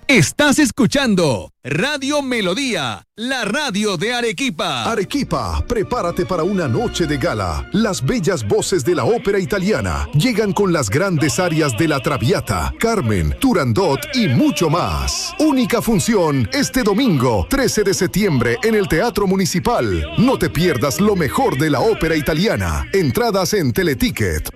Estás escuchando Radio Melodía, la radio de Arequipa. Arequipa, prepárate para una noche de gala. Las bellas voces de la ópera italiana llegan con las grandes arias de La Traviata, Carmen, Turandot y mucho más. Única función este domingo, 13 de septiembre, en el Teatro Municipal. No te pierdas lo mejor de la ópera italiana. Entradas en Teleticket.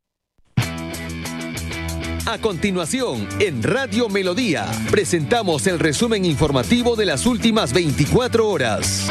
A continuación, en Radio Melodía, presentamos el resumen informativo de las últimas 24 horas.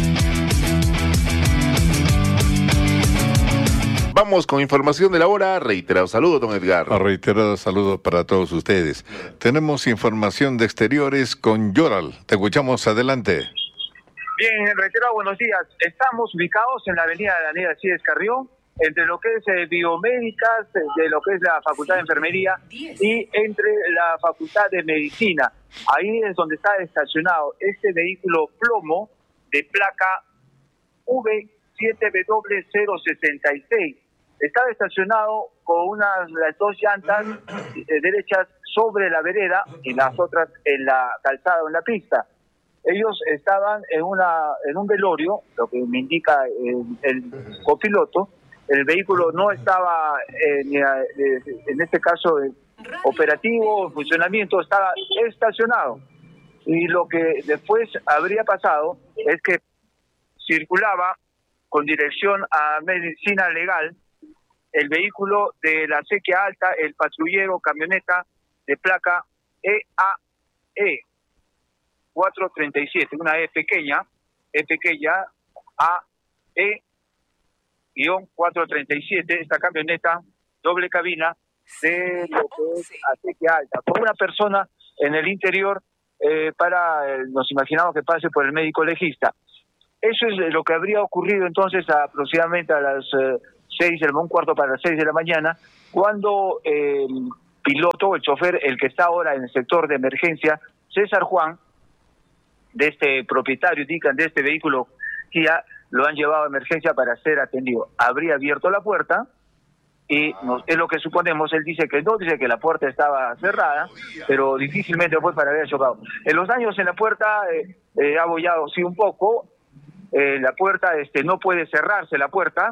Vamos con información de la hora. Reiterado saludo, don Edgar. Reiterado saludo para todos ustedes. Tenemos información de exteriores con Yoral. Te escuchamos, adelante. Bien, reiterado, buenos días. Estamos ubicados en la avenida Daniel Alcides Carrión, entre lo que es biomédicas, de lo que es la Facultad de Enfermería y entre la Facultad de Medicina. Ahí es donde está estacionado este vehículo plomo de placa V7W066. Estaba estacionado con las dos llantas derechas sobre la vereda y las otras en la calzada o en la pista. Ellos estaban en un velorio, lo que me indica el copiloto. El vehículo no estaba, en este caso, operativo, en funcionamiento, estaba estacionado. Y lo que después habría pasado es que circulaba con dirección a medicina legal el vehículo de la Acequia Alta, el patrullero camioneta de placa EAE 437, una E pequeña, AE 437, esta camioneta doble cabina de lo que es Acequia Alta, con una persona en el interior nos imaginamos que pase por el médico legista. Eso es lo que habría ocurrido entonces aproximadamente a las 6, un cuarto para las 6 de la mañana, cuando el piloto, el chofer, el que está ahora en el sector de emergencia, César Juan, de este propietario, indican, de este vehículo Kia, lo han llevado a emergencia para ser atendido. Habría abierto la puerta y es lo que suponemos. Él dice que no, dice que la puerta estaba cerrada, pero difícilmente fue para haber chocado. En los daños en la puerta ha bollado sí un poco. La puerta no puede cerrarse, la puerta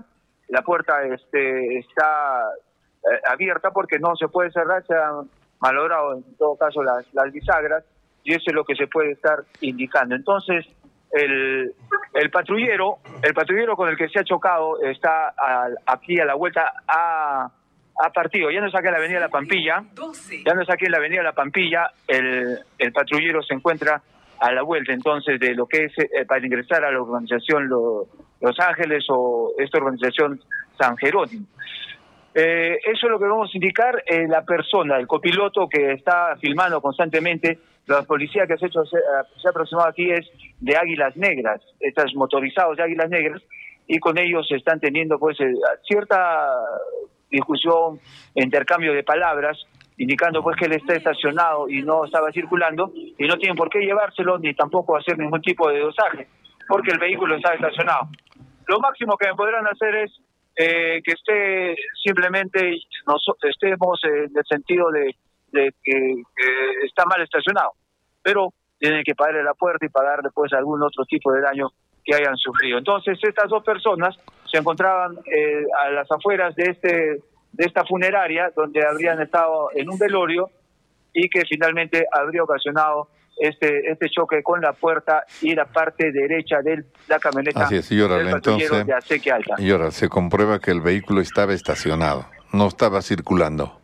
está abierta porque no se puede cerrar, se han malogrado en todo caso las bisagras, y eso es lo que se puede estar indicando. Entonces, el patrullero con el que se ha chocado está aquí a la vuelta, ha partido. Ya no está aquí en la avenida La Pampilla, el patrullero se encuentra a la vuelta entonces de lo que es para ingresar a la organización Los Ángeles o esta organización San Jerónimo. Eso es lo que vamos a indicar. La persona, el copiloto que está filmando constantemente, la policía que se ha aproximado aquí es de Águilas Negras, estas motorizados de Águilas Negras, y con ellos están teniendo pues cierta discusión, intercambio de palabras, indicando pues que él está estacionado y no estaba circulando, y no tienen por qué llevárselo ni tampoco hacer ningún tipo de dosaje, porque el vehículo está estacionado. Lo máximo que me podrán hacer es que esté simplemente estemos en el sentido de que está mal estacionado, pero tienen que pagarle la puerta y pagarle pues algún otro tipo de daño que hayan sufrido. Entonces estas dos personas se encontraban a las afueras de esta funeraria, donde habrían estado en un velorio y que finalmente habría ocasionado este choque con la puerta y la parte derecha de la camioneta. Así es, Yoral, entonces, de Acequia Alta. Yoral, se comprueba que el vehículo estaba estacionado, no estaba circulando.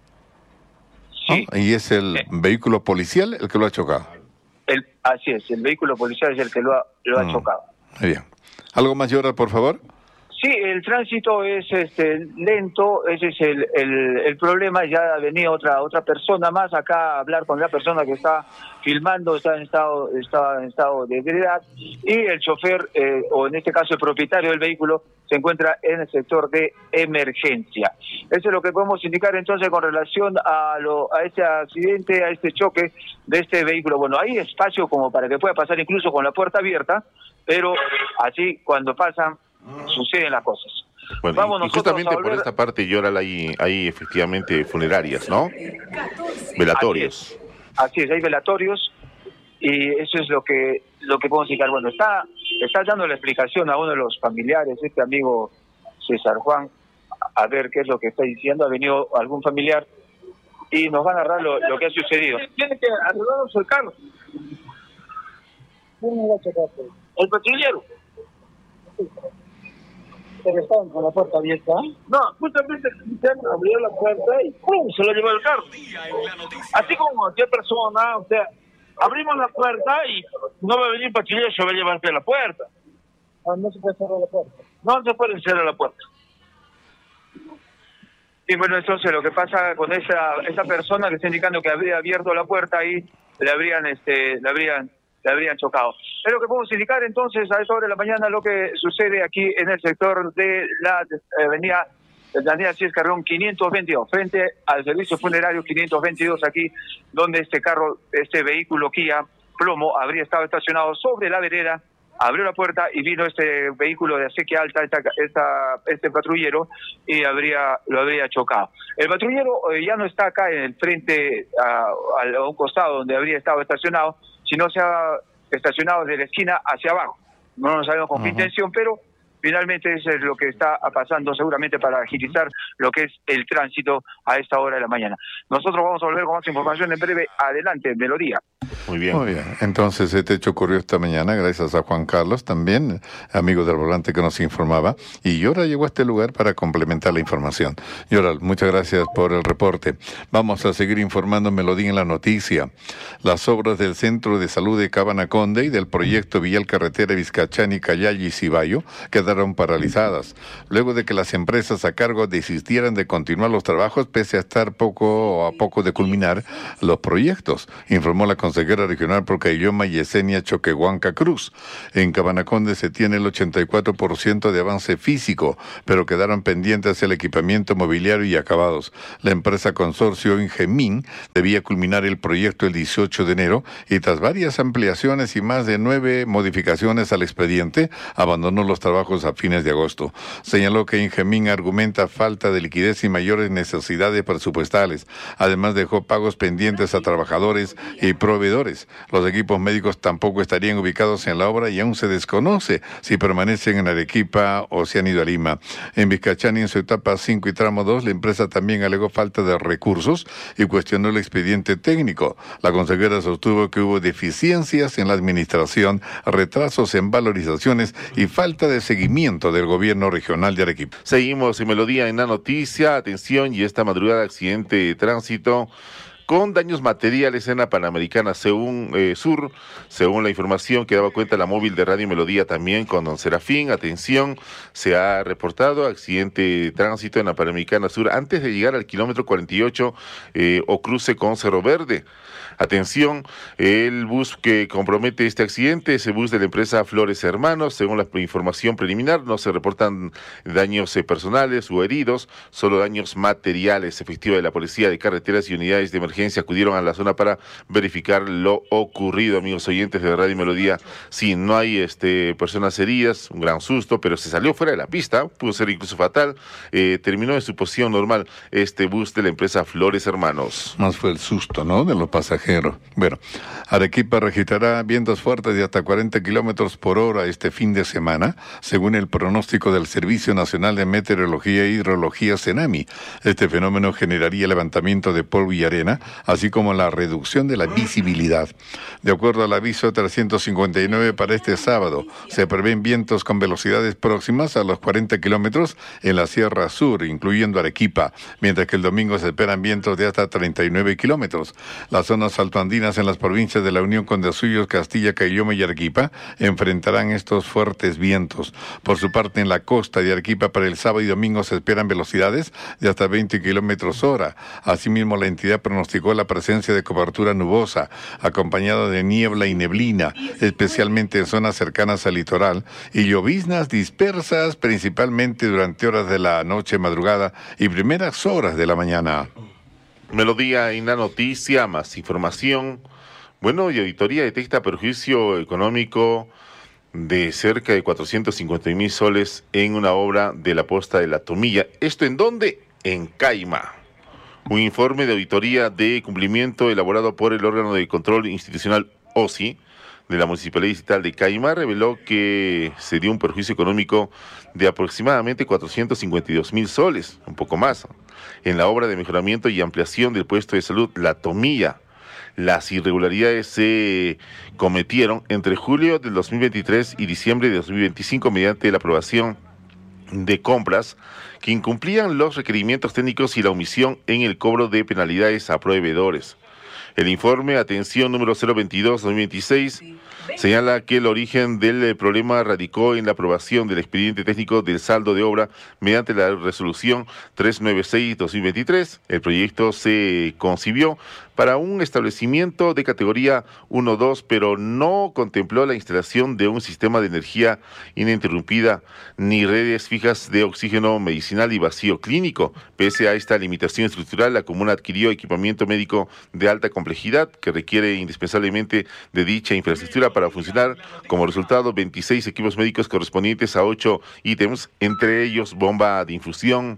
Sí. ¿No? Y es el vehículo policial el que lo ha chocado. Así es, el vehículo policial es el que lo ha chocado. Muy bien. ¿Algo más, Yoral, por favor? Sí, el tránsito es lento, ese es el problema. Ya ha venido otra persona más acá a hablar con la persona que está filmando, estaba en estado de ebriedad, y el chofer, o en este caso el propietario del vehículo, se encuentra en el sector de emergencia. Eso es lo que podemos indicar entonces con relación a este accidente, a este choque de este vehículo. Bueno, hay espacio como para que pueda pasar incluso con la puerta abierta, pero así cuando pasan suceden las cosas. Bueno, Vamos y justamente por esta parte, Yoral, hay efectivamente funerarias, ¿no? Velatorios. Así es, hay velatorios y eso es lo que podemos indicar. Bueno, está dando la explicación a uno de los familiares, este amigo César Juan, a ver qué es lo que está diciendo. Ha venido algún familiar y nos va a narrar lo que ha sucedido. Tiene que arreglarnos el carro. ¿Quién va a checar? El patrullero. ¿Pero estaban con la puerta abierta? No, justamente abrió la puerta y ¡pum! Se lo llevó el carro. Así como cualquier persona, o sea, abrimos la puerta y no va a venir patrullero, se va a llevarte la puerta. No se puede cerrar la puerta. No se puede cerrar la puerta. Y bueno, entonces lo que pasa con esa persona que está indicando que habría abierto la puerta y le habrían chocado. Es lo que podemos indicar entonces a esta hora de la mañana lo que sucede aquí en el sector de la avenida Daniel Cies Carrión 522, frente al servicio funerario 522, aquí donde este vehículo Kia plomo habría estado estacionado sobre la vereda. Abrió la puerta y vino este vehículo de acequia alta, este patrullero, y lo habría chocado. El patrullero ya no está acá en el frente, a un costado donde habría estado estacionado, sino se ha estacionado de la esquina hacia abajo. No sabemos con qué intención, pero finalmente eso es lo que está pasando, seguramente para agilizar lo que es el tránsito a esta hora de la mañana. Nosotros vamos a volver con más información en breve. Adelante, Melodía. Muy bien. Muy bien. Entonces, este hecho ocurrió esta mañana, gracias a Juan Carlos, también, amigo del volante que nos informaba. Y Yoral llegó a este lugar para complementar la información. Yoral, muchas gracias por el reporte. Vamos a seguir informando Melodía en la noticia. Las obras del Centro de Salud de Cabanaconde y del proyecto Vial Carretera Vizcachani, Cayalli y Cibayo quedaron paralizadas, luego de que las empresas a cargo desistieran de continuar los trabajos pese a estar poco a poco de culminar los proyectos, informó la consejera regional por Caylloma Yesenia Choquehuanca Cruz. En Cabanaconde se tiene el 84% de avance físico, pero quedaron pendientes el equipamiento mobiliario y acabados. La empresa consorcio Ingemín debía culminar el proyecto el 18 de enero y tras varias ampliaciones y más de 9 modificaciones al expediente, abandonó los trabajos a fines de agosto. Señaló que Ingemín argumenta falta de liquidez y mayores necesidades presupuestales. Además dejó pagos pendientes a trabajadores y proveedores. Los equipos médicos tampoco estarían ubicados en la obra y aún se desconoce si permanecen en Arequipa o se han ido a Lima. En Vizcachani, en su etapa 5 y tramo 2, la empresa también alegó falta de recursos y cuestionó el expediente técnico. La consejera sostuvo que hubo deficiencias en la administración, retrasos en valorizaciones y falta de seguimiento del gobierno regional de Arequipa. Seguimos en Melodía en la noticia. Atención, y esta madrugada accidente de tránsito con daños materiales en la Panamericana según la información que daba cuenta la móvil de Radio Melodía también con don Serafín. Atención, se ha reportado accidente de tránsito en la Panamericana Sur antes de llegar al kilómetro 48 o cruce con Cerro Verde. Atención, el bus que compromete este accidente es el bus de la empresa Flores Hermanos. Según la información preliminar, no se reportan daños personales o heridos, solo daños materiales. Efectivo de la Policía de Carreteras y unidades de emergencia acudieron a la zona para verificar lo ocurrido. Amigos oyentes de Radio Melodía, sí, no hay personas heridas, un gran susto, pero se salió fuera de la pista, pudo ser incluso fatal. Terminó en su posición normal este bus de la empresa Flores Hermanos. Más fue el susto, ¿no?, de los pasajeros. Bueno, Arequipa registrará vientos fuertes de hasta 40 kilómetros por hora este fin de semana, según el pronóstico del Servicio Nacional de Meteorología e Hidrología CENAMI. Este fenómeno generaría levantamiento de polvo y arena, así como la reducción de la visibilidad. De acuerdo al aviso 359 para este sábado, se prevén vientos con velocidades próximas a los 40 kilómetros en la Sierra Sur, incluyendo Arequipa, mientras que el domingo se esperan vientos de hasta 39 kilómetros. Las zonas altoandinas en las provincias de la Unión Condesuyos, Castilla, Caylloma y Arequipa enfrentarán estos fuertes vientos. Por su parte, en la costa de Arequipa para el sábado y domingo se esperan velocidades de hasta 20 kilómetros hora. Asimismo, la entidad pronosticó la presencia de cobertura nubosa, acompañada de niebla y neblina, especialmente en zonas cercanas al litoral, y lloviznas dispersas, principalmente durante horas de la noche, madrugada y primeras horas de la mañana. Melodía en la noticia, más información. Bueno, y auditoría detecta perjuicio económico de cerca de 450,000 soles en una obra de la posta de La Tomilla. ¿Esto en dónde? En Caima. Un informe de auditoría de cumplimiento elaborado por el órgano de control institucional OSI, de la Municipalidad Distrital de Caima, reveló que se dio un perjuicio económico de aproximadamente 452.000 soles, un poco más, en la obra de mejoramiento y ampliación del puesto de salud La Tomilla. Las irregularidades se cometieron entre julio del 2023 y diciembre de 2025 mediante la aprobación de compras que incumplían los requerimientos técnicos y la omisión en el cobro de penalidades a proveedores. El informe, atención, número 022-2026, señala que el origen del problema radicó en la aprobación del expediente técnico del saldo de obra mediante la resolución 396-2023. El proyecto se concibió para un establecimiento de categoría 1-2, pero no contempló la instalación de un sistema de energía ininterrumpida ni redes fijas de oxígeno medicinal y vacío clínico. Pese a esta limitación estructural, la comuna adquirió equipamiento médico de alta complejidad que requiere indispensablemente de dicha infraestructura para funcionar. Como resultado, 26 equipos médicos correspondientes a 8 ítems, entre ellos bomba de infusión,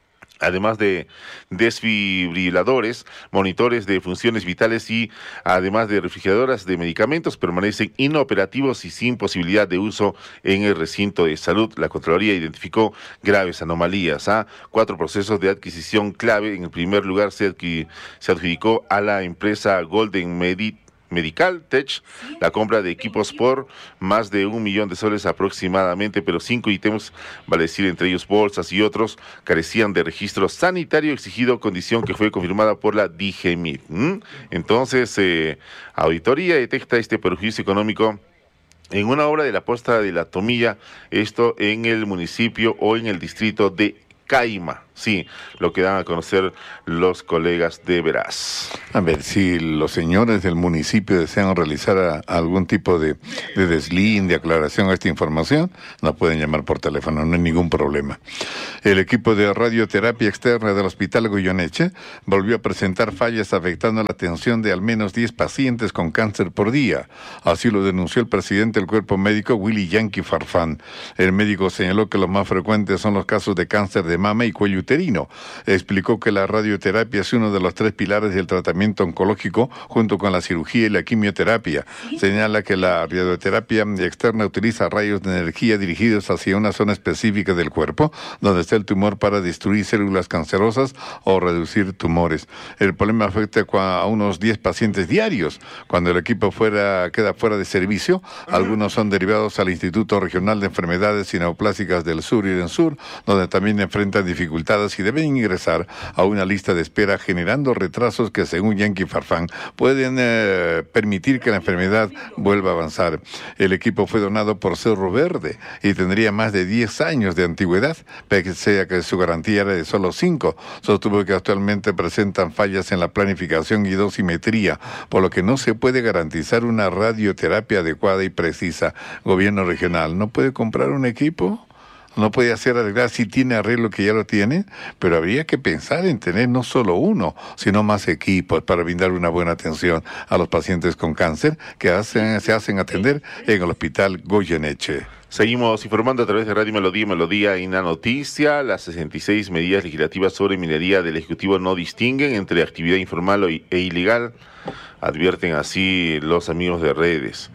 además de desfibriladores, monitores de funciones vitales y además de refrigeradoras de medicamentos, permanecen inoperativos y sin posibilidad de uso en el recinto de salud. La Contraloría identificó graves anomalías. 4 procesos de adquisición clave. En el primer lugar se adjudicó a la empresa Golden Medical Tech la compra de equipos por más de 1 millón de soles aproximadamente, pero 5 ítems, vale decir entre ellos bolsas y otros, carecían de registro sanitario exigido, condición que fue confirmada por la DGMIT. Entonces, auditoría detecta este perjuicio económico en una obra de la posta de La Tomilla, esto en el municipio o en el distrito de Caima. Sí, lo que dan a conocer los colegas de Veraz. A ver, si los señores del municipio desean realizar algún tipo de deslinde, aclaración a esta información, nos pueden llamar por teléfono, no hay ningún problema. El equipo de radioterapia externa del Hospital Goyeneche volvió a presentar fallas afectando la atención de al menos 10 pacientes con cáncer por día. Así lo denunció el presidente del cuerpo médico, Willy Yankee Farfán. El médico señaló que los más frecuentes son los casos de cáncer de mama y cuello uterino. Explicó que la radioterapia es uno de los 3 pilares del tratamiento oncológico junto con la cirugía y la quimioterapia. Señala que la radioterapia externa utiliza rayos de energía dirigidos hacia una zona específica del cuerpo donde está el tumor para destruir células cancerosas o reducir tumores. El problema afecta a unos 10 pacientes diarios. Cuando el equipo queda fuera de servicio, algunos son derivados al Instituto Regional de Enfermedades Neoplásicas del Sur y del Sur, donde también enfrentan dificultades y deben ingresar a una lista de espera, generando retrasos que, según Yankee Farfán, pueden permitir que la enfermedad vuelva a avanzar. El equipo fue donado por Cerro Verde y tendría más de 10 años de antigüedad, pese a que su garantía era de solo 5. Sostuvo que actualmente presentan fallas en la planificación y dosimetría, por lo que no se puede garantizar una radioterapia adecuada y precisa. Gobierno regional, ¿no puede comprar un equipo? No puede hacer arreglar, si tiene arreglo que ya lo tiene, pero habría que pensar en tener no solo uno, sino más equipos para brindar una buena atención a los pacientes con cáncer que se hacen atender en el Hospital Goyeneche. Seguimos informando a través de Radio Melodía, Melodía y la Noticia. Las 66 medidas legislativas sobre minería del Ejecutivo no distinguen entre actividad informal e ilegal, advierten así los amigos de Redes.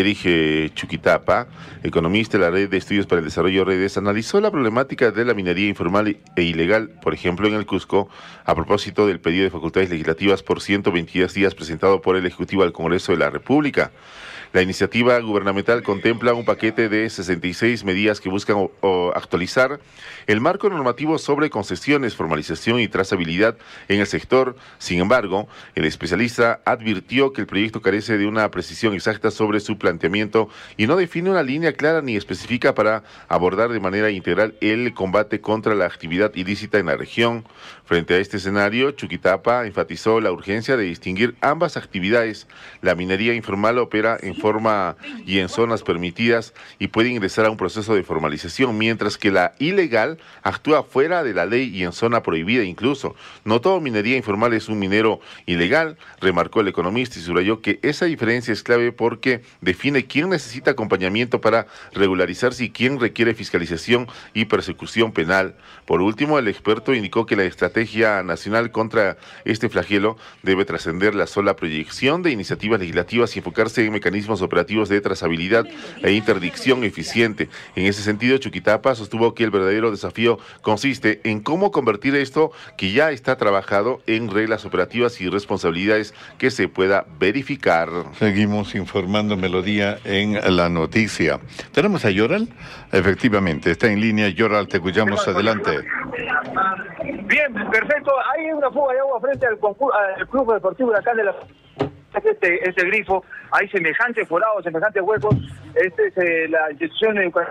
Erich Chuquitapa, economista de la Red de Estudios para el Desarrollo Redes, analizó la problemática de la minería informal e ilegal, por ejemplo en el Cusco, a propósito del pedido de facultades legislativas por 122 días presentado por el Ejecutivo al Congreso de la República. La iniciativa gubernamental contempla un paquete de 66 medidas que buscan actualizar el marco normativo sobre concesiones, formalización y trazabilidad en el sector. Sin embargo, el especialista advirtió que el proyecto carece de una precisión exacta sobre su planteamiento y no define una línea clara ni específica para abordar de manera integral el combate contra la actividad ilícita en la región. Frente a este escenario, Chuquitapa enfatizó la urgencia de distinguir ambas actividades. La minería informal opera en forma y en zonas permitidas y puede quiere ingresar a un proceso de formalización, mientras que la ilegal actúa fuera de la ley y en zona prohibida incluso. No todo minería informal es un minero ilegal, remarcó el economista y subrayó que esa diferencia es clave porque define quién necesita acompañamiento para regularizarse y quién requiere fiscalización y persecución penal. Por último, el experto indicó que la estrategia nacional contra este flagelo debe trascender la sola proyección de iniciativas legislativas y enfocarse en mecanismos operativos de trazabilidad e interdicción eficiente. En ese sentido, Chuquitapa sostuvo que el verdadero desafío consiste en cómo convertir esto que ya está trabajado en reglas operativas y responsabilidades que se pueda verificar. Seguimos informando Melodía en la noticia. ¿Tenemos a Yoral? Efectivamente, está en línea. Yoral, te escuchamos, adelante. Bien, perfecto. Hay una fuga de agua frente al Club Deportivo Huracán de la... Este grifo, hay semejantes forados, semejantes huecos. Este es la institución educativa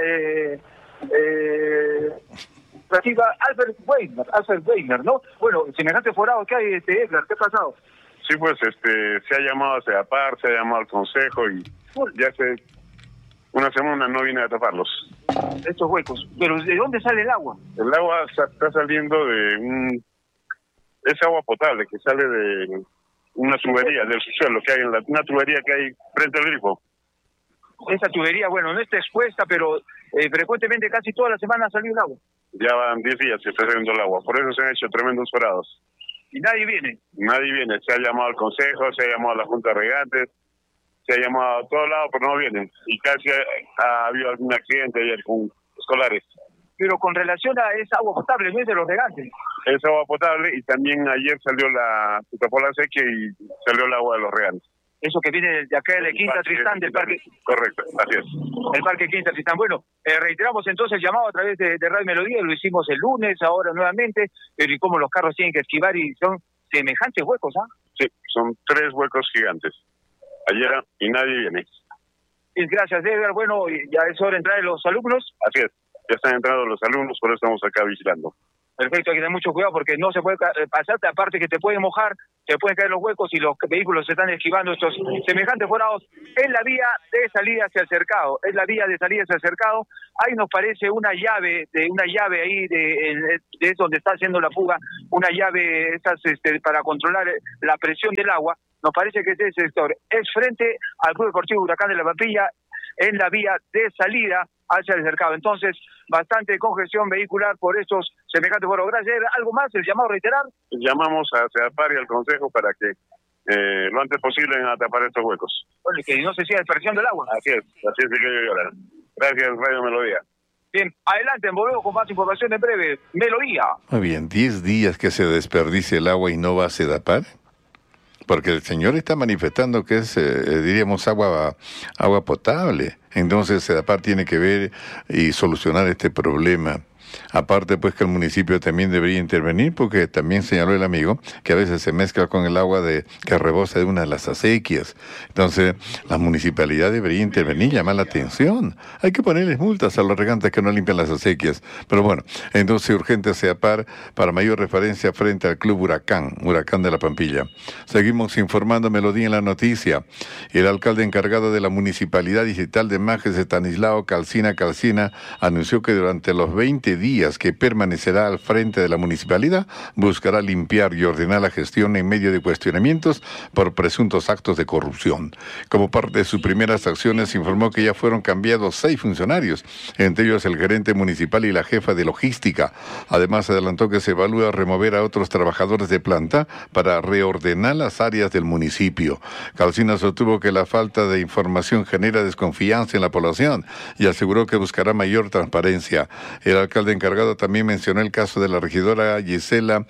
Alfred Weiner, ¿no? Bueno, semejantes forados, ¿qué hay, Edgar? ¿Qué ha pasado? Sí, pues se ha llamado a CEDAPAR, se ha llamado al Consejo y ya hace una semana no viene a taparlos. Estos huecos. ¿Pero de dónde sale el agua? El agua está saliendo de es agua potable que sale de una tubería del subsuelo que hay una tubería que hay frente al grifo. Esa tubería, bueno, no está expuesta, pero frecuentemente casi toda la semana ha salido el agua. Ya van 10 días que está saliendo el agua, por eso se han hecho tremendos forados. ¿Y nadie viene? Nadie viene, se ha llamado al Consejo, se ha llamado a la Junta de Regantes, se ha llamado a todos lados, pero no vienen. Y casi ha habido algún accidente ayer con escolares. Pero con relación a esa agua potable, no es de los regantes. Es agua potable y también ayer se tapó la sequía y salió el agua de los regantes. Eso que viene de acá de Quinta Tristán, del parque. Correcto, así es. El parque Quinta Tristán. Bueno, reiteramos entonces el llamado a través de Radio Melodía, lo hicimos el lunes, ahora nuevamente, pero y cómo los carros tienen que esquivar y son semejantes huecos, ¿ah? Sí, son 3 huecos gigantes. Ayer y nadie viene. Y gracias, Edgar. Bueno, ya es hora de entrar los alumnos. Así es, ya están entrando los alumnos, por eso estamos acá vigilando. Perfecto, hay que tener mucho cuidado porque no se puede pasarte, aparte que te pueden mojar, te pueden caer los huecos y los vehículos se están esquivando estos semejantes forados. Es la vía de salida hacia el cercado, Ahí nos parece una llave ahí de donde está haciendo la fuga, una llave para controlar la presión del agua. Nos parece que ese sector es frente al Club Deportivo Huracán de la Pampilla, en la vía de salida hacia el cercado. Entonces, bastante congestión vehicular por estos semejantes forados. Gracias. ¿Algo más? ¿El llamado a reiterar? Llamamos a CEDAPAR y al Consejo para que lo antes posible vengan a tapar estos huecos. Bueno, que no se siga dispersión del agua. Así es que yo llorar. Gracias, Radio Melodía. Bien, adelante, volvemos con más información en breve. Melodía. Muy bien, 10 días que se desperdicia el agua y no va a CEDAPAR. Porque el señor está manifestando que es, diríamos, agua potable. Entonces, CEDAPAR tiene que ver y solucionar este problema. Aparte, pues, que el municipio también debería intervenir, porque también señaló el amigo que a veces se mezcla con el agua que rebosa de una de las acequias. Entonces, la municipalidad debería intervenir, llamar la atención. Hay que ponerles multas a los regantes que no limpian las acequias. Pero bueno, entonces urgente CEDAPAR para mayor referencia frente al Club Huracán de la Pampilla. Seguimos informando Melodía en la noticia. El alcalde encargado de la Municipalidad Digital de Majes, Estanislao Calcina, anunció que durante los 20 días que permanecerá al frente de la municipalidad, buscará limpiar y ordenar la gestión en medio de cuestionamientos por presuntos actos de corrupción. Como parte de sus primeras acciones, informó que ya fueron cambiados 6 funcionarios, entre ellos el gerente municipal y la jefa de logística. Además, adelantó que se evalúa remover a otros trabajadores de planta para reordenar las áreas del municipio. Calcina sostuvo que la falta de información genera desconfianza en la población y aseguró que buscará mayor transparencia. El alcalde encargado también mencionó el caso de la regidora Gisela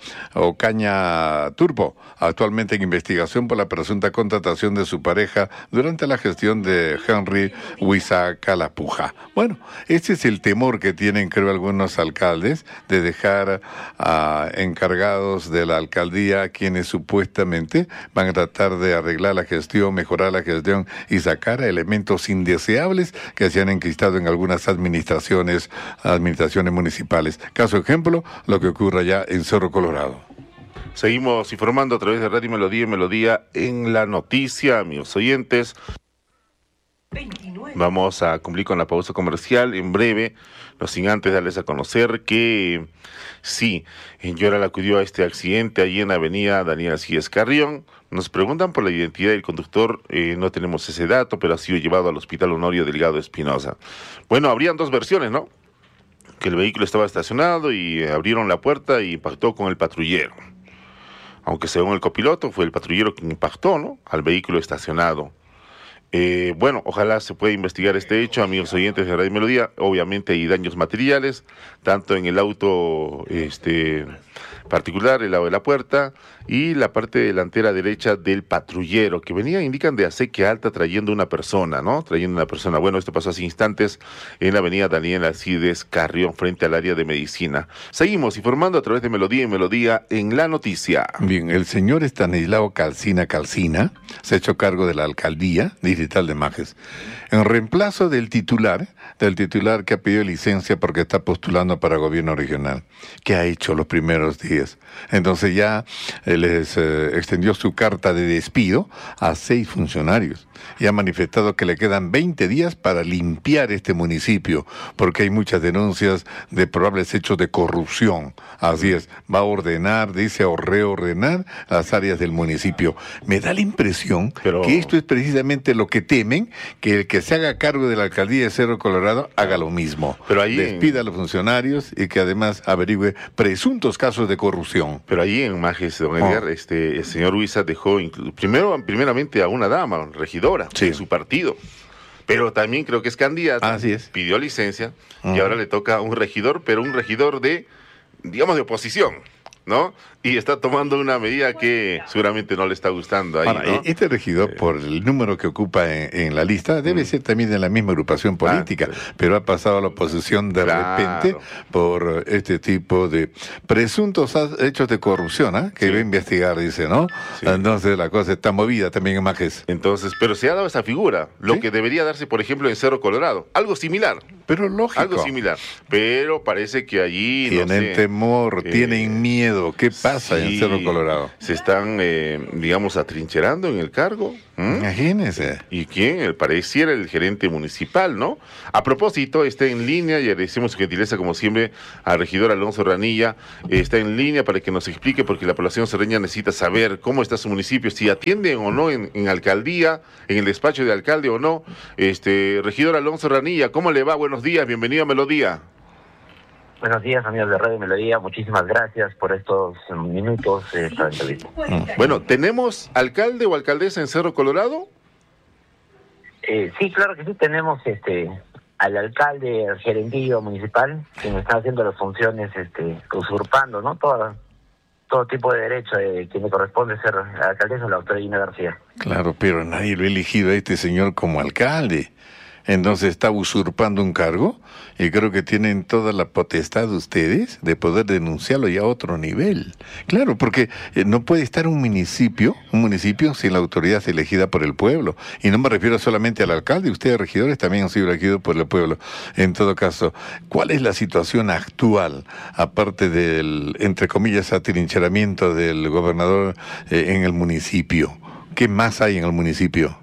Ocaña Turbo, actualmente en investigación por la presunta contratación de su pareja durante la gestión de Henry Huiza Calapuja. Bueno, este es el temor que tienen, creo, algunos alcaldes de dejar encargados de la alcaldía quienes supuestamente van a tratar de arreglar la gestión, mejorar la gestión y sacar a elementos indeseables que se han enquistado en algunas administraciones municipales. Caso ejemplo, lo que ocurre allá en Cerro Colorado. Seguimos informando a través de Radio Melodía y Melodía en la noticia, amigos oyentes. 29. Vamos a cumplir con la pausa comercial en breve, no sin antes darles a conocer que sí, Yoral acudió a este accidente allí en la avenida Daniel Alcides Carrión. Nos preguntan por la identidad del conductor, no tenemos ese dato, pero ha sido llevado al Hospital Honorio Delgado Espinosa. Bueno, habrían dos versiones, ¿no? Que el vehículo estaba estacionado y abrieron la puerta y impactó con el patrullero. Aunque según el copiloto fue el patrullero quien impactó, ¿no?, al vehículo estacionado. Bueno, ojalá se pueda investigar este hecho, amigos oyentes de Radio Melodía. Obviamente hay daños materiales, tanto en el auto particular, el lado de la puerta, y la parte delantera derecha del patrullero, que venía, indican, de acequia alta trayendo una persona, ¿no? Trayendo una persona. Bueno, esto pasó hace instantes en la avenida Daniel Alcides Carrión, frente al área de medicina. Seguimos informando a través de Melodía y Melodía en la noticia. Bien, el señor Estanislao Calcina se ha hecho cargo de la alcaldía distrital de Majes, en reemplazo del titular que ha pedido licencia porque está postulando para gobierno regional. ¿Qué ha hecho los primeros días? Entonces ya les extendió su carta de despido a 6 funcionarios y ha manifestado que le quedan 20 días para limpiar este municipio, porque hay muchas denuncias de probables hechos de corrupción. Así es, va a ordenar, dice, o reordenar las áreas del municipio. Me da la impresión que esto es precisamente lo que temen, que el que se haga cargo de la alcaldía de Cerro Colorado haga lo mismo. Pero ahí despida a los funcionarios y que además averigüe presuntos casos de corrupción. Pero ahí en Majes, don Edgar, el señor Huiza dejó primeramente a una dama, regidora, de su partido. Pero también creo que es candidata. Así es. Pidió licencia y ahora le toca a un regidor, pero un regidor de, digamos, de oposición, ¿no? Y está tomando una medida que seguramente no le está gustando ahí, ¿no? Este regidor, por el número que ocupa en la lista, debe ser también de la misma agrupación política, pero ha pasado a la oposición de repente por este tipo de presuntos hechos de corrupción, que va a investigar, dice, ¿no? Sí. Entonces la cosa está movida también en Majes. Entonces, pero se ha dado esa figura, lo que debería darse, por ejemplo, en Cerro Colorado, algo similar. Pero lógico. Algo similar, pero parece que allí, tienen temor, tienen miedo. ¿Qué pasa en Cerro Colorado? Se están, digamos, atrincherando en el cargo. Imagínese. ¿Y quién? Pareciera el gerente municipal, ¿no? A propósito, está en línea, y agradecemos su gentileza, como siempre, al regidor Alonso Ranilla. Está en línea para que nos explique, porque la población cerreña necesita saber cómo está su municipio, si atienden o no en alcaldía, en el despacho de alcalde o no. Regidor Alonso Ranilla, ¿cómo le va? Buenos días, bienvenido a Melodía. Buenos días, amigos de Radio Melodía. Muchísimas gracias por estos minutos para entrevista. Bueno, ¿tenemos alcalde o alcaldesa en Cerro Colorado? Sí, claro que sí. Tenemos al alcalde, al gerentillo municipal, que me está haciendo las funciones, usurpando, ¿no? Todo tipo de derecho que me corresponde ser alcaldesa, la doctora Gina García. Claro, pero nadie lo ha elegido a este señor como alcalde. Entonces está usurpando un cargo y creo que tienen toda la potestad ustedes de poder denunciarlo ya a otro nivel. Claro, porque no puede estar un municipio sin la autoridad elegida por el pueblo. Y no me refiero solamente al alcalde, ustedes regidores también han sido elegidos por el pueblo. En todo caso, ¿cuál es la situación actual, aparte del, entre comillas, atrincheramiento del gobernador en el municipio? ¿Qué más hay en el municipio?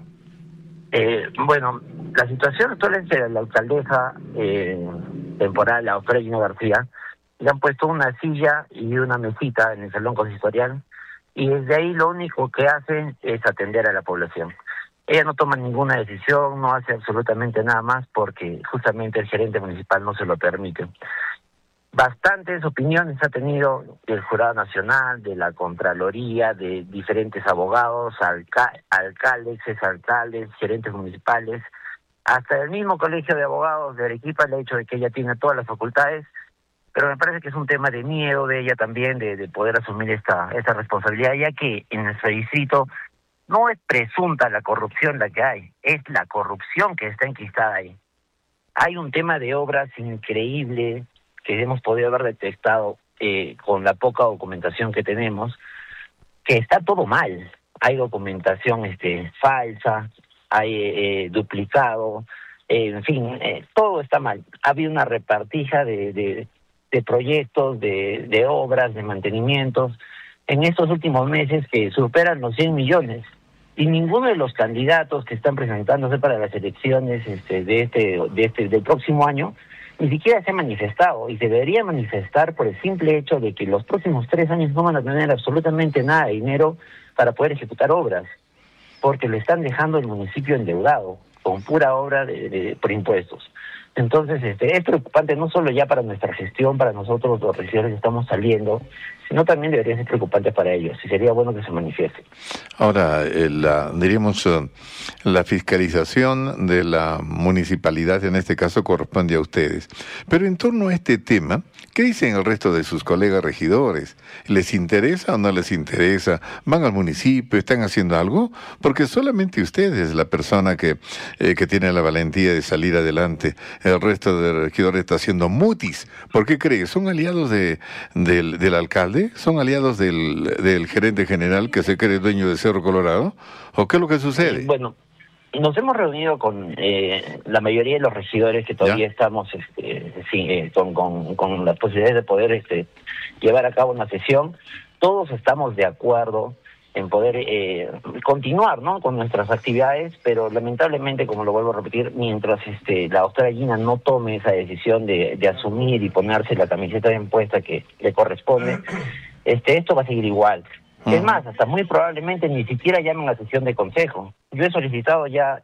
Bueno, la situación actual es que la alcaldesa temporal, la doctora Gina García, le han puesto una silla y una mesita en el salón consistorial, y desde ahí lo único que hace es atender a la población. Ella no toma ninguna decisión, no hace absolutamente nada más, porque justamente el gerente municipal no se lo permite. Bastantes opiniones ha tenido del Jurado Nacional, de la Contraloría, de diferentes abogados, alcaldes, exalcaldes, gerentes municipales, hasta el mismo Colegio de Abogados de Arequipa le ha dicho de que ella tiene todas las facultades, pero me parece que es un tema de miedo de ella también, de poder asumir esta responsabilidad, ya que en nuestro distrito no es presunta la corrupción la que hay, es la corrupción que está enquistada ahí. Hay un tema de obras increíble que hemos podido haber detectado con la poca documentación que tenemos, que está todo mal. Hay documentación falsa, hay duplicado, en fin, todo está mal. Ha habido una repartija de proyectos, de obras, de mantenimientos, en estos últimos meses que superan los 100 millones. y ninguno de los candidatos que están presentándose para las elecciones del próximo año ni siquiera se ha manifestado, y se debería manifestar por el simple hecho de que los próximos 3 años no van a tener absolutamente nada de dinero para poder ejecutar obras, porque le están dejando el municipio endeudado con pura obra por impuestos. Entonces, es preocupante no solo ya para nuestra gestión, para nosotros los regidores que estamos saliendo, sino también debería ser preocupante para ellos, y sería bueno que se manifieste. Ahora, la fiscalización de la municipalidad, en este caso, corresponde a ustedes. Pero en torno a este tema, ¿qué dicen el resto de sus colegas regidores? ¿Les interesa o no les interesa? ¿Van al municipio? ¿Están haciendo algo? Porque solamente usted es la persona que tiene la valentía de salir adelante. El resto de regidores está haciendo mutis. ¿Por qué cree? ¿Son aliados del alcalde? ¿Son aliados del gerente general que se cree dueño de Cerro Colorado? ¿O qué es lo que sucede? Bueno, nos hemos reunido con la mayoría de los regidores que todavía estamos con las posibilidades de poder llevar a cabo una sesión. Todos estamos de acuerdo en poder continuar, ¿no?, con nuestras actividades, pero lamentablemente, como lo vuelvo a repetir, mientras la doctora Gina no tome esa decisión de asumir y ponerse la camiseta bien puesta que le corresponde, esto va a seguir igual. Es más, hasta muy probablemente ni siquiera llamen a sesión de consejo. Yo he solicitado ya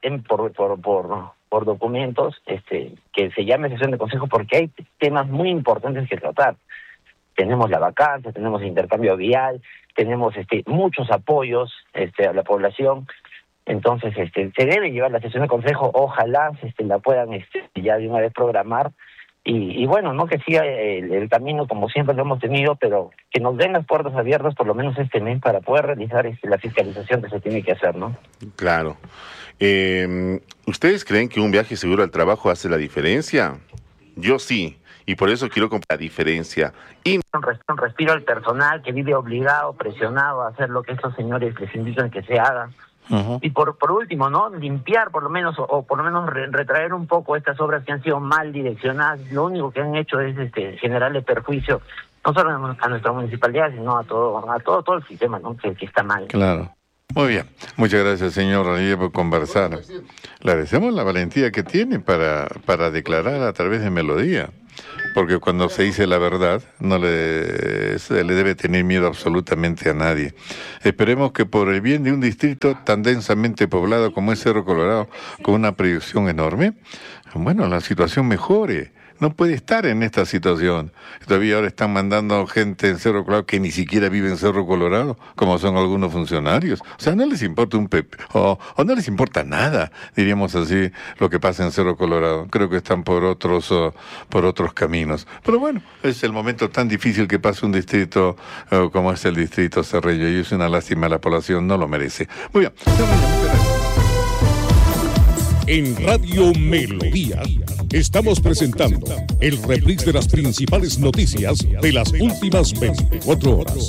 por documentos que se llame sesión de consejo, porque hay temas muy importantes que tratar. Tenemos la vacancia, tenemos el intercambio vial, tenemos muchos apoyos a la población. Entonces se debe llevar la sesión de consejo, ojalá la puedan ya de una vez programar, y bueno, no que siga el camino como siempre lo hemos tenido, pero que nos den las puertas abiertas por lo menos este mes para poder realizar la fiscalización que se tiene que hacer, ¿no? Claro. ¿Ustedes creen que un viaje seguro al trabajo hace la diferencia? Yo sí. Y por eso quiero comprar la diferencia. Y un respiro al personal que vive obligado, presionado a hacer lo que estos señores les indican que se haga. Uh-huh. Y por último, ¿no?, limpiar por lo menos, o por lo menos retraer un poco estas obras que han sido mal direccionadas. Lo único que han hecho es generarle perjuicio no solo a nuestra municipalidad, sino a todo el sistema, ¿no?, que está mal. Claro. Muy bien. Muchas gracias, señor Rodríguez, por conversar. Le agradecemos la valentía que tiene para declarar a través de Melodía. Porque cuando se dice la verdad, no se le debe tener miedo absolutamente a nadie. Esperemos que por el bien de un distrito tan densamente poblado como es Cerro Colorado, con una proyección enorme, bueno, la situación mejore. No puede estar en esta situación. Todavía ahora están mandando gente en Cerro Colorado que ni siquiera vive en Cerro Colorado, como son algunos funcionarios. O sea, no les importa un pepe, o no les importa nada, diríamos así, lo que pasa en Cerro Colorado. Creo que están por otros caminos. Pero bueno, es el momento tan difícil que pasa un distrito como es el distrito Cerrillo, y es una lástima, la población no lo merece. Muy bien. En Radio Melodía estamos presentando el reprise de las principales noticias de las últimas 24 horas.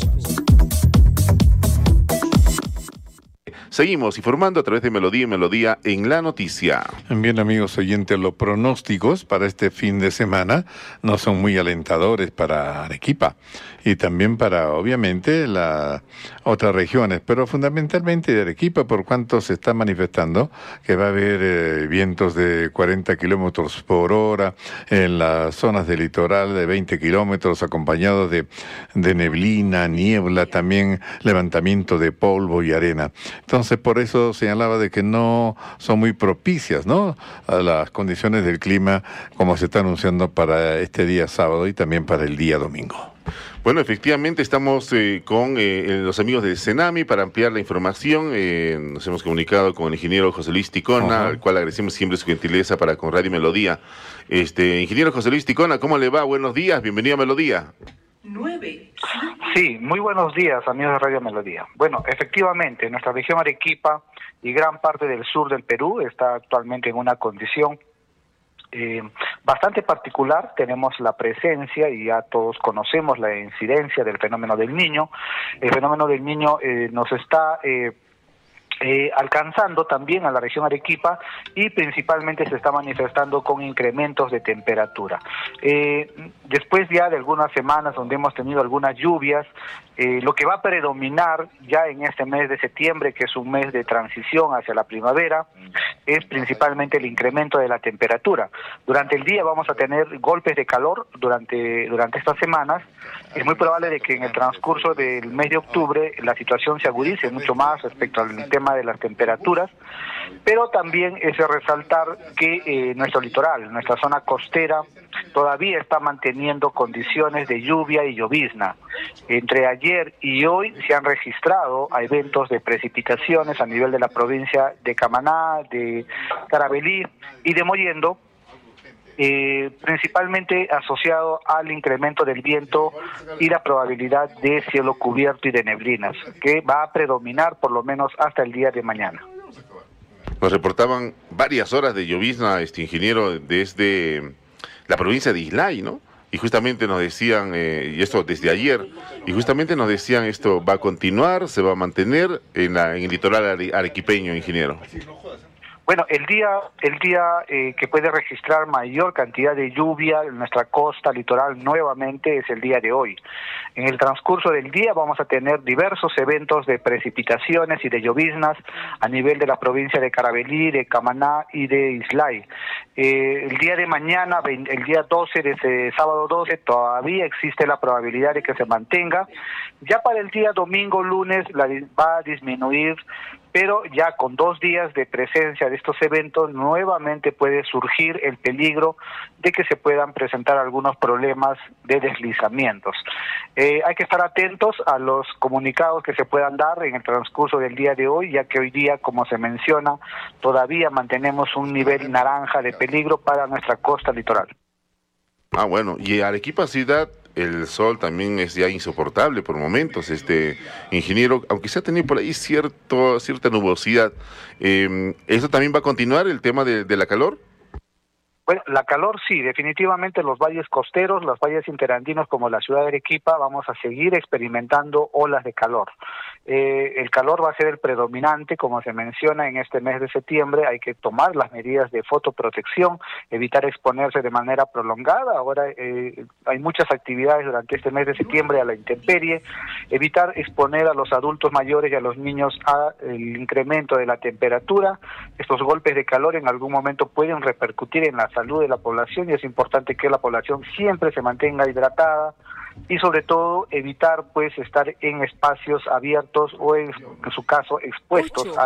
Seguimos informando a través de Melodía y Melodía en la noticia. Bien, amigos oyentes, los pronósticos para este fin de semana no son muy alentadores para Arequipa y también para, obviamente, las otras regiones, pero fundamentalmente de Arequipa, por cuanto se está manifestando que va a haber vientos de 40 kilómetros por hora en las zonas del litoral, de 20 kilómetros, acompañados de neblina, niebla, también levantamiento de polvo y arena. Entonces, por eso señalaba de que no son muy propicias, ¿no?, a las condiciones del clima como se está anunciando para este día sábado y también para el día domingo. Bueno, efectivamente estamos con los amigos de Cenami para ampliar la información. Nos hemos comunicado con el ingeniero José Luis Ticona, al cual agradecemos siempre su gentileza para con Radio Melodía. Ingeniero José Luis Ticona, ¿cómo le va? Buenos días, bienvenido a Melodía. Sí, muy buenos días, amigos de Radio Melodía. Bueno, efectivamente, nuestra región Arequipa y gran parte del sur del Perú está actualmente en una condición bastante particular. Tenemos la presencia, y ya todos conocemos la incidencia del fenómeno del Niño. El fenómeno del Niño nos está alcanzando también a la región Arequipa y principalmente se está manifestando con incrementos de temperatura. Después ya de algunas semanas donde hemos tenido algunas lluvias, lo que va a predominar ya en este mes de septiembre, que es un mes de transición hacia la primavera, es principalmente el incremento de la temperatura. Durante el día vamos a tener golpes de calor durante estas semanas. Es muy probable de que en el transcurso del mes de octubre la situación se agudice mucho más respecto al tema de las temperaturas, pero también es de resaltar que nuestro litoral, nuestra zona costera, todavía está manteniendo condiciones de lluvia y llovizna. Entre ayer y hoy se han registrado eventos de precipitaciones a nivel de la provincia de Camaná, de Carabalí y de Mollendo, principalmente asociado al incremento del viento y la probabilidad de cielo cubierto y de neblinas, que va a predominar por lo menos hasta el día de mañana. Nos reportaban varias horas de llovizna, ingeniero, desde la provincia de Islay, ¿no? Y justamente nos decían, y esto desde ayer, y justamente nos decían esto va a continuar, se va a mantener en el litoral arequipeño, ingeniero. Bueno, el día que puede registrar mayor cantidad de lluvia en nuestra costa litoral nuevamente es el día de hoy. En el transcurso del día vamos a tener diversos eventos de precipitaciones y de lloviznas a nivel de la provincia de Carabalí, de Camaná y de Islay. El día de mañana, el día 12, desde sábado 12, todavía existe la probabilidad de que se mantenga. Ya para el día domingo, lunes, va a disminuir, pero ya con 2 días de presencia de estos eventos nuevamente puede surgir el peligro de que se puedan presentar algunos problemas de deslizamientos. Hay que estar atentos a los comunicados que se puedan dar en el transcurso del día de hoy, ya que hoy día, como se menciona, todavía mantenemos un nivel naranja de peligro para nuestra costa litoral. Ah, bueno, y Arequipa ciudad, el sol también es ya insoportable por momentos, ingeniero, aunque se ha tenido por ahí cierta nubosidad. ¿Eso también va a continuar, el tema de la calor? Bueno, la calor sí, definitivamente los valles costeros, los valles interandinos como la ciudad de Arequipa, vamos a seguir experimentando olas de calor. El calor va a ser el predominante, como se menciona en este mes de septiembre. Hay que tomar las medidas de fotoprotección, evitar exponerse de manera prolongada. Ahora hay muchas actividades durante este mes de septiembre a la intemperie, evitar exponer a los adultos mayores y a los niños al incremento de la temperatura. Estos golpes de calor en algún momento pueden repercutir en la salud de la población y es importante que la población siempre se mantenga hidratada y sobre todo evitar pues estar en espacios abiertos o en su caso expuestos a